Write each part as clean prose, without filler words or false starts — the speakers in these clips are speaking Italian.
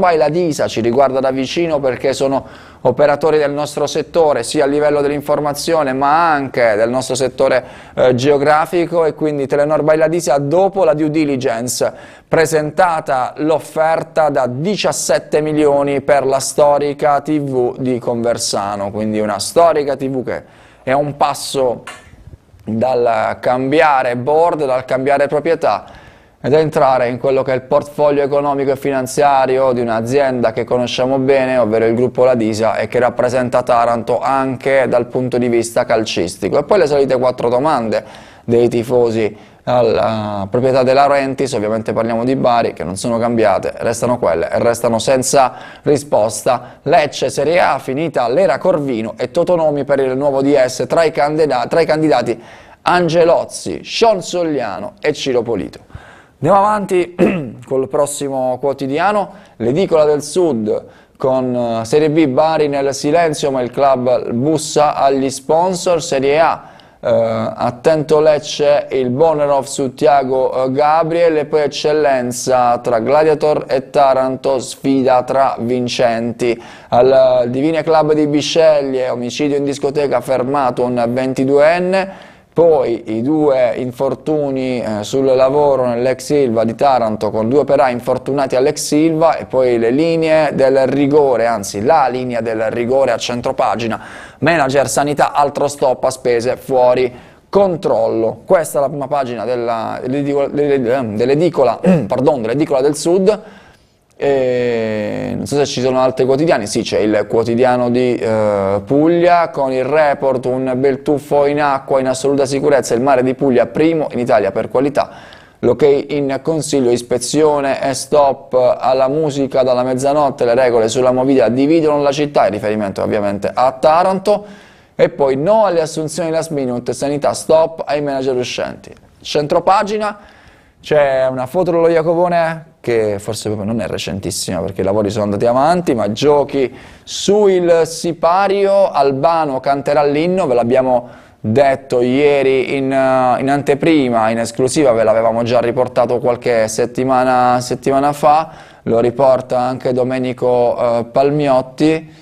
Norbai, la Disa ci riguarda da vicino perché sono operatori del nostro settore sia a livello dell'informazione ma anche del nostro settore geografico, e quindi Telenor by Ladisia, dopo la due diligence, presentata l'offerta da 17 milioni per la storica TV di Conversano, quindi una storica TV che è un passo dal cambiare board, dal cambiare proprietà ed entrare in quello che è il portfolio economico e finanziario di un'azienda che conosciamo bene, ovvero il gruppo Ladisa, e che rappresenta Taranto anche dal punto di vista calcistico. E poi le solite 4 domande dei tifosi alla proprietà De Laurentiis, ovviamente parliamo di Bari, che non sono cambiate, restano quelle e restano senza risposta. Lecce, Serie A, finita l'era Corvino e Totonomi per il nuovo DS, tra i candidati Angelozzi, Sean Sogliano e Ciro Polito. Andiamo avanti col prossimo quotidiano, l'Edicola del Sud con Serie B Bari nel silenzio ma il club bussa agli sponsor. Serie A, attento Lecce, il Bonerov su Thiago Gabriel, e poi Eccellenza tra Gladiator e Taranto, sfida tra vincenti. Al Divine Club di Bisceglie, omicidio in discoteca, fermato un 22enne. Poi i 2 infortuni sul lavoro nell'ex Silva di Taranto, con 2 operai infortunati all'ex Silva, e poi le linee del rigore, anzi la linea del rigore a centropagina, manager sanità, altro stop a spese fuori controllo. Questa è la prima pagina dell'edicola del Sud. Non so se ci sono altri quotidiani. Sì, c'è il quotidiano di Puglia con il report, un bel tuffo in acqua in assoluta sicurezza, il mare di Puglia primo in Italia per qualità, l'ok in consiglio, ispezione e stop alla musica dalla mezzanotte, le regole sulla movida dividono la città, in riferimento ovviamente a Taranto. E poi no alle assunzioni last minute, sanità stop ai manager uscenti. Centropagina c'è una foto dello Iacovone che forse proprio non è recentissima perché i lavori sono andati avanti, ma giochi sul sipario. Albano canterà l'inno, ve l'abbiamo detto ieri in anteprima, in esclusiva, ve l'avevamo già riportato qualche settimana fa, lo riporta anche Domenico Palmiotti.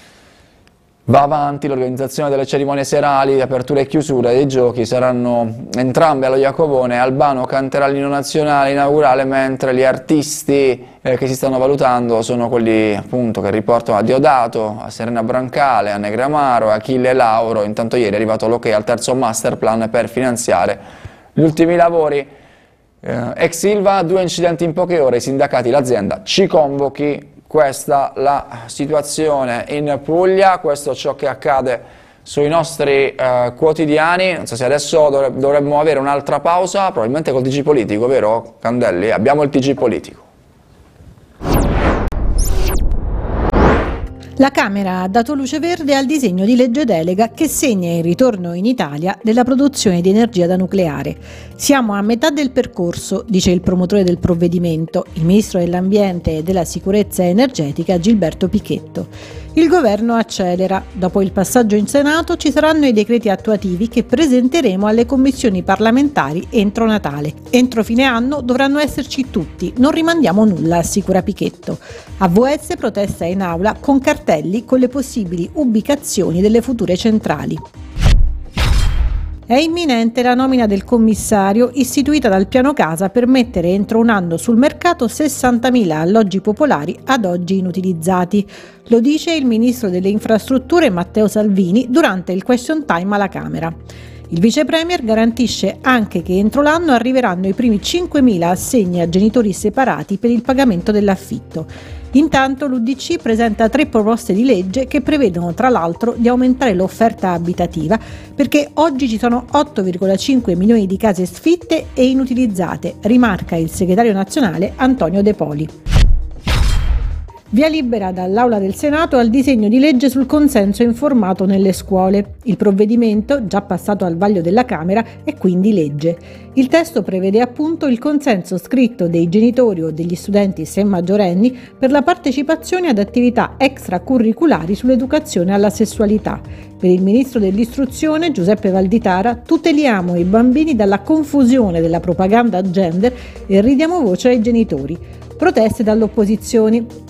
Va avanti l'organizzazione delle cerimonie serali, apertura e chiusura dei giochi saranno entrambe allo Iacovone. Albano canterà l'inno nazionale inaugurale, mentre gli artisti che si stanno valutando sono quelli appunto che riportano a Diodato, a Serena Brancale, a Negramaro, a Achille Lauro. Intanto ieri è arrivato l'ok al terzo master plan per finanziare gli ultimi lavori. Ex Silva, 2 incidenti in poche ore, i sindacati, l'azienda ci convochi. Questa la situazione in Puglia, questo è ciò che accade sui nostri quotidiani. Non so se adesso dovremmo avere un'altra pausa, probabilmente col TG Politico, vero Candelli? Abbiamo il TG Politico. La Camera ha dato luce verde al disegno di legge delega che segna il ritorno in Italia della produzione di energia da nucleare. Siamo a metà del percorso, dice il promotore del provvedimento, il ministro dell'Ambiente e della Sicurezza Energetica Gilberto Pichetto. Il governo accelera. Dopo il passaggio in Senato ci saranno i decreti attuativi che presenteremo alle commissioni parlamentari entro Natale. Entro fine anno dovranno esserci tutti, non rimandiamo nulla, assicura Pichetto. AVS protesta in aula con cartelli con le possibili ubicazioni delle future centrali. È imminente la nomina del commissario istituita dal Piano Casa per mettere entro un anno sul mercato 60.000 alloggi popolari ad oggi inutilizzati. Lo dice il ministro delle infrastrutture Matteo Salvini durante il question time alla Camera. Il vice premier garantisce anche che entro l'anno arriveranno i primi 5.000 assegni a genitori separati per il pagamento dell'affitto. Intanto l'UDC presenta 3 proposte di legge che prevedono tra l'altro di aumentare l'offerta abitativa perché oggi ci sono 8,5 milioni di case sfitte e inutilizzate, rimarca il segretario nazionale Antonio De Poli. Via libera dall'Aula del Senato al disegno di legge sul consenso informato nelle scuole. Il provvedimento, già passato al vaglio della Camera, è quindi legge. Il testo prevede appunto il consenso scritto dei genitori o degli studenti se maggiorenni per la partecipazione ad attività extracurriculari sull'educazione alla sessualità. Per il ministro dell'istruzione Giuseppe Valditara tuteliamo i bambini dalla confusione della propaganda gender e ridiamo voce ai genitori. Proteste dall'opposizione.